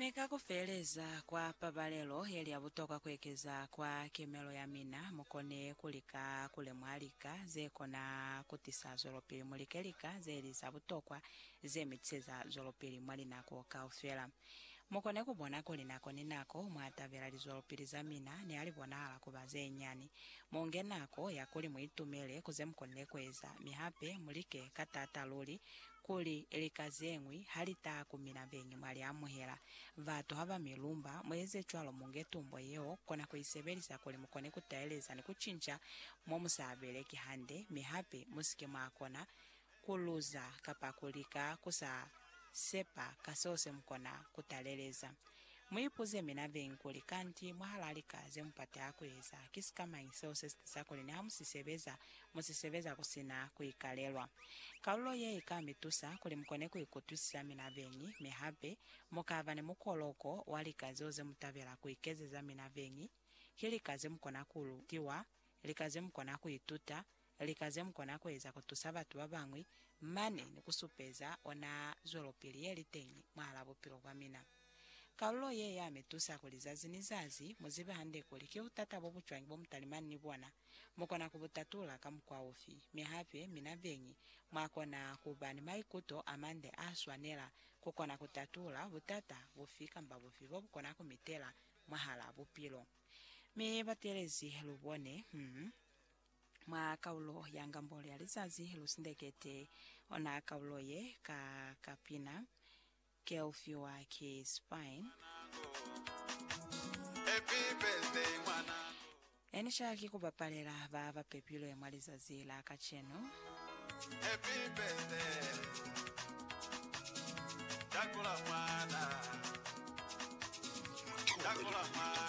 Kufunika kufeleza kwa pabalelo yeli abutoka kwekeza kwa kemelo ya mina mukone kulika kule mwalika zekona kutisa zolopili mulikelika zeli zabutokwa zemitseza zolopili mwalinako kaufela mukone kubona kulinako ninako mwatavela lizolopili za mina ni alibona ala kubaze enyani mongenako yakuli mwitumele kuze mkonele kweza mihape mulike katata luli kuli elikazengwi halita kumina vengi mwali amuhela vatu hava milumba mweze chwalo mungetumbo yeo kona kuisebelisa kuli mukone kutaeleza ni kuchincha momusabele kihande mihape musike mwakona kuluza kapakulika kusa sepa kasose mkona kutaleleza mwipuze mina venkuli kanti mwahalalika zempate akweza kisikama insose sakuli ni hamusisebeza musisebeza kusina kuikalelwa kaulo ye ikamitusa kuli mkone kuikutusisa mina venyi mihape mukava ni mukoloko walikazi oze mutavela kuikezeza mina venyi hili kazi mkona kulutiwa likazi mkona kuituta likaze mkona kweza kutusa batu babangwi mane ni kusupeza ona zolopili yelitenyi mwala pilo kwa mina kaulo ye ya metusa kulizazi nizazi muzibe hande kuliki utata bobuchwangi bomutalimani ni bwana mukona kubutatula kamkwa ofi mihape mina venyi mwakona kubani maikuto amande aswanela kukona kutatula butata bufika mbabufi bobukona kumitela mwahala bupilo me batelezi lubone mwa kaulo yanga mbole alizazi lusindekete ona kaulo ye kapina keofiwa ke spine Happy birthday mwana enisha kikubapalera baba pepilo ya mwalizazi la kacheno Happy birthday Chakula mwana